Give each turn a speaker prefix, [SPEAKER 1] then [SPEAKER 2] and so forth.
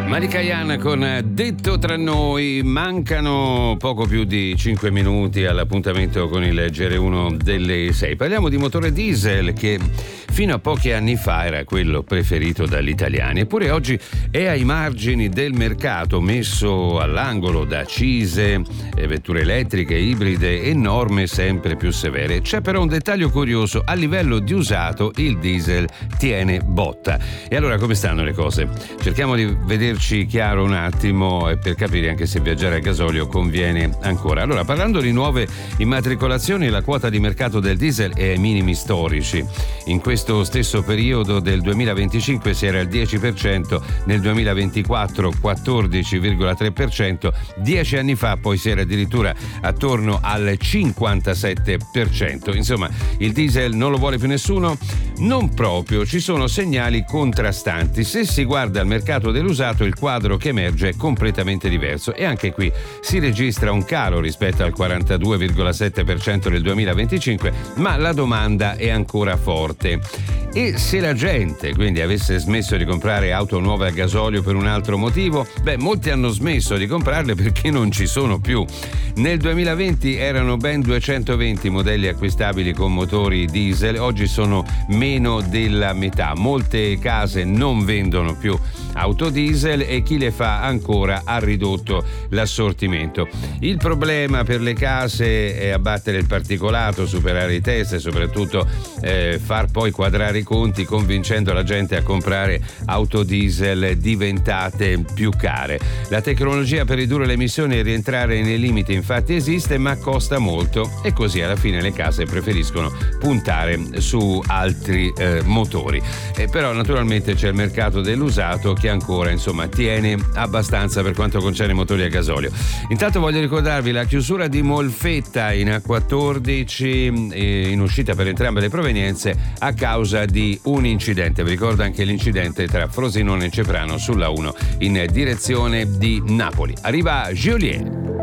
[SPEAKER 1] Malika Ayane con Detto tra noi. Mancano poco più di 5 minuti all'appuntamento con il GR1 delle 6. Parliamo di motore diesel che fino a pochi anni fa era quello preferito dagli italiani, eppure oggi è ai margini del mercato, messo all'angolo da accise, vetture elettriche, ibride e norme sempre più severe. C'è però un dettaglio curioso: a livello di usato il diesel tiene botta. E allora come stanno le cose? Cerchiamo di vederci chiaro un attimo per capire anche se viaggiare a gasolio conviene ancora. Allora, parlando di nuove immatricolazioni, la quota di mercato del diesel è ai minimi storici. In questo stesso periodo del 2025 si era al 10%, nel 2024 14,3%, 10 anni fa poi si era addirittura attorno al 57%. Insomma, il diesel non lo vuole più nessuno? Non proprio, ci sono segnali contrastanti. Se si guarda al mercato dell'usato, il quadro che emerge è completamente diverso e anche qui si registra un calo rispetto al 42,7% del 2025, ma la domanda è ancora forte. E se la gente quindi avesse smesso di comprare auto nuove a gasolio per un altro motivo, molti hanno smesso di comprarle perché non ci sono più. Nel 2020 erano ben 220 modelli acquistabili con motori diesel, oggi sono meno della metà. Molte case non vendono più auto diesel e chi le fa ancora ha ridotto l'assortimento. Il problema per le case è abbattere il particolato, superare i test e soprattutto far poi quadrare i conti convincendo la gente a comprare auto diesel diventate più care. La tecnologia per ridurre le emissioni e rientrare nei limiti infatti esiste, ma costa molto e così alla fine le case preferiscono puntare su altri motori. Però naturalmente c'è il mercato dell'usato che ancora tiene abbastanza per quanto concerne i motori a gasolio. Intanto voglio ricordarvi la chiusura di Molfetta in A14 in uscita per entrambe le provenienze a causa di un incidente. Vi ricordo anche l'incidente tra Frosinone e Ceprano sulla 1 in direzione di Napoli. Arriva Joliet.